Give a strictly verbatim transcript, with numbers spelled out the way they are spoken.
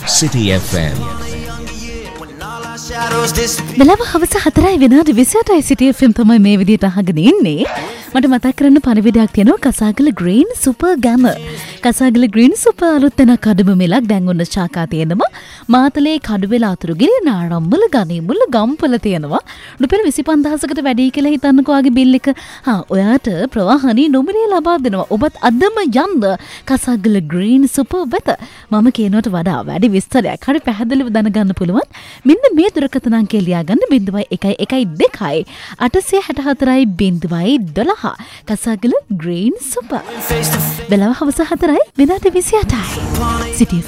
City F M. බැලව හවස හතරයි විනාඩි විසිඅටයි සිටි එෆ් එම් තමයි මේ විදිහට අහගෙන ඉන්නේ. මට මතක් කරන්න පණිවිඩයක් තියෙනවා කසාගල ග්‍රීන් සුපර් ගැම. කසාගල ග්‍රීන් සුපර් අලුත් වෙන කඩුව මිලක් දැන් ඔන්න ශාකා තියෙනවා. මාතලේ කඩුවෙල අතුරුගිරිය නාරම්මල ගණිමුල ගම්පල තියෙනවා. රුපියල් විසිපන්දාහකට වැඩි කියලා හිතන්නකෝ ආගේ බිල් එක. හා ඔයාට ප්‍රවාහනී නොමිලේ ලබා දෙනවා. ඔබත් අදම යන්න කසාගල ග්‍රීන් සුපර් වෙත. මම කියනවට වඩා වැඩි විස්තරයක් හරි පැහැදිලිව දැනගන්න පුළුවන්. මෙන්න මේ දුරකථන අංකය ලියාගන්න බිංදුවයි එකයි එකයි දෙකයි අටසිය හැටහතරයි බිංදුවයි දොළහ. කසාගල ග්‍රීන් සුපර්. බෙලව හවස හතරයි විනාඩි විසිඅටයි. සිටි